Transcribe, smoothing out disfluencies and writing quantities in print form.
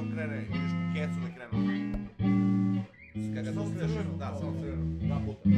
on krene, vidiš ku kecu da krenu. Kada to skreneš, da, samo crveno, dva puta.